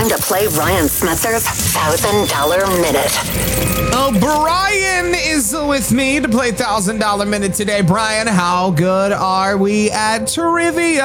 time to play Ryan Smetzer's $1,000 Minute. Oh, Brian is with me to play $1,000 Minute today. Brian, how good are we at trivia?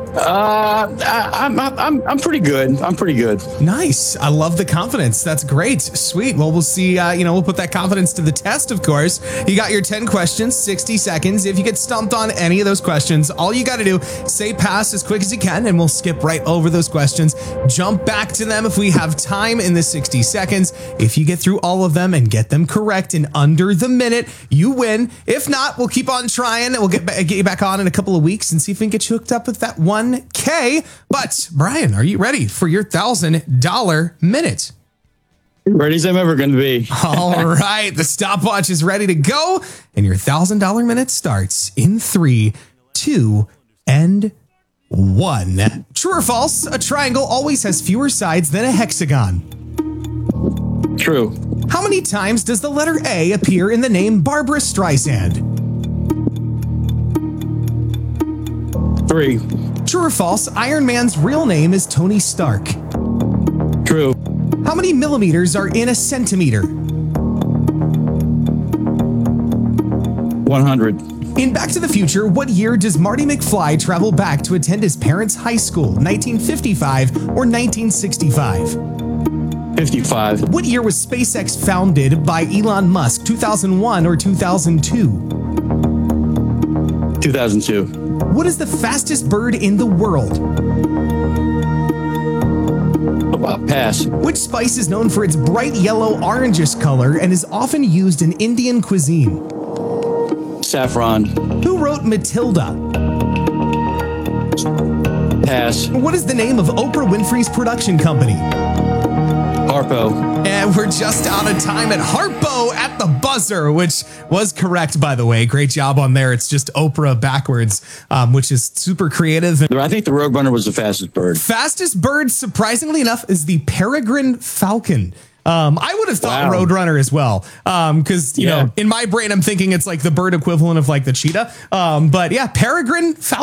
I'm pretty good. I'm pretty good. Nice. I love the confidence. That's great. Sweet. Well, we'll see. We'll put that confidence to the test, of course. You got your 10 questions, 60 seconds. If you get stumped on any of those questions, all you got to do, say pass as quick as you can, and we'll skip right over those questions. Jump back to them if we have time in the 60 seconds. If you get through all of them and get them correct in under the minute, you win. If not, we'll keep on trying. We'll get you back on in a couple of weeks and see if we can get you hooked up with that 1K. But Brian, are you ready for your $1,000 minute? Ready as I'm ever going to be. All right. The stopwatch is ready to go. And your $1,000 minute starts in 3, 2, and 1. True or false? A triangle always has fewer sides than a hexagon. True. How many times does the letter A appear in the name Barbara Streisand? 3. True or false? Iron Man's real name is Tony Stark. True. How many millimeters are in a centimeter? 100. In Back to the Future, what year does Marty McFly travel back to attend his parents' high school? 1955 or 1965? 55. What year was SpaceX founded by Elon Musk? 2001 or 2002? 2002. What is the fastest bird in the world? Pass. Which spice is known for its bright yellow orangish color and is often used in Indian cuisine? Saffron. Who wrote Matilda? Pass. What is the name of Oprah Winfrey's production company? Harpo. And we're just out of time at Harpo at the buzzer, which was correct, by the way. Great job on there. It's just Oprah backwards, which is super creative. I think the Roadrunner was the fastest bird. Fastest bird, surprisingly enough, is the peregrine falcon. I would have thought Wow. Roadrunner as well, because you know, in my brain, I'm thinking it's like the bird equivalent of like the cheetah. But yeah, peregrine falcon.